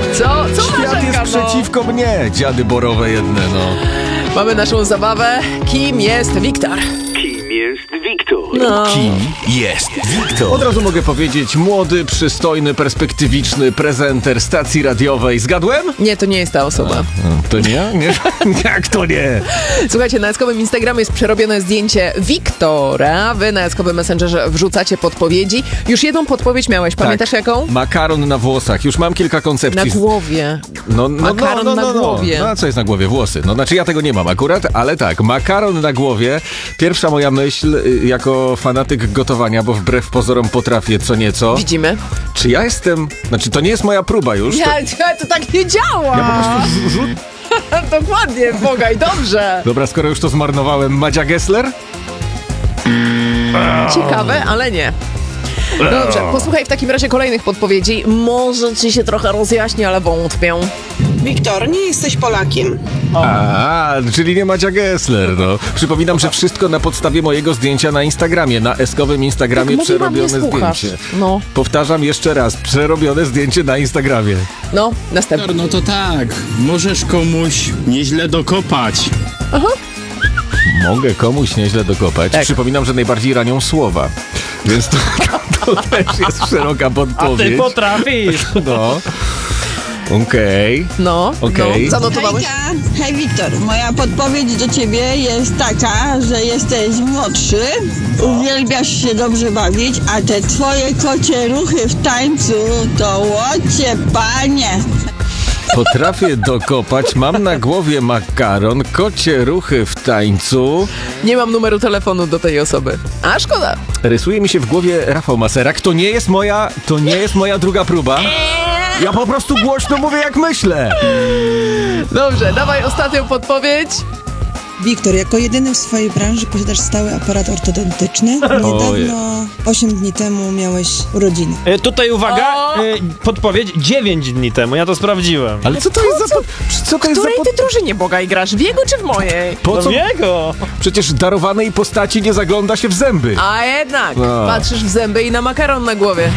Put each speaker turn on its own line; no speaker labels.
Co
Świat
narzeka,
jest przeciwko mnie, dziady borowe jedne, no.
Mamy naszą zabawę. Kim jest Wiktor?
Kim jest Wiktor?
No.
Kim jest Wiktor? Od razu mogę powiedzieć, młody, przystojny, perspektywiczny prezenter stacji radiowej. Zgadłem?
Nie, to nie jest ta osoba.
To nie ja? Nie? Jak to nie?
Słuchajcie, na jaskowym Instagramie jest przerobione zdjęcie Wiktora. Wy na jaskowym Messengerze wrzucacie podpowiedzi. Już jedną podpowiedź miałeś, pamiętasz jaką?
Makaron na włosach. Już mam kilka
Na
koncepcji.
głowie. Makaron na głowie.
No a co jest na głowie? Włosy. No znaczy ja tego nie mam akurat, ale tak, makaron na głowie. Pierwsza moja myśl jako fanatyk gotowania, bo wbrew pozorom potrafię co nieco.
Widzimy.
Czy ja jestem... Znaczy to nie jest moja próba już.
To tak nie działa.
Ja po prostu rzut...
Dokładnie, Bogaj, dobrze.
Dobra, skoro już to zmarnowałem, Madzia Gessler?
Ciekawe, ale nie. Dobrze, posłuchaj w takim razie kolejnych podpowiedzi. Może ci się trochę rozjaśni, ale wątpię.
Wiktor, nie jesteś Polakiem.
A, czyli nie Madzia Gessler, no. Przypominam, że wszystko na podstawie mojego zdjęcia na Instagramie, na eskowym Instagramie
Tak mówiłam, nie
przerobione
słuchasz.
zdjęcie.
No.
Powtarzam jeszcze raz, przerobione zdjęcie na Instagramie.
No, następny.
No to tak, możesz komuś nieźle dokopać.
Mogę komuś nieźle dokopać.
Tak.
Przypominam, że najbardziej ranią słowa. Więc to też jest szeroka podpowiedź.
potrafisz.
No. Okej.
No,
Okej.
no, zanotowałeś?
Hejka, hej Wiktor, moja podpowiedź do ciebie jest taka, że jesteś młodszy, uwielbiasz się dobrze bawić, a te twoje kocie ruchy w tańcu to łocie panie.
Potrafię dokopać, mam na głowie makaron, kocie ruchy w tańcu.
Nie mam numeru telefonu do tej osoby. A szkoda.
Rysuje mi się w głowie Rafał Maserak. To nie jest moja druga próba. Ja po prostu głośno mówię jak myślę.
Dobrze, dawaj ostatnią podpowiedź.
Wiktor, jako jedyny w swojej branży posiadasz stały aparat ortodontyczny. Niedawno, 8 dni temu miałeś urodziny.
Tutaj uwaga, podpowiedź 9 dni temu, ja to sprawdziłem.
Ale co to jest za co to jest
W której
za
ty drużynie, Bogaj, grasz? W jego czy w mojej?
po co?
Jego!
Przecież darowanej postaci nie zagląda się w zęby.
A jednak,
No.
patrzysz w zęby i na makaron na głowie.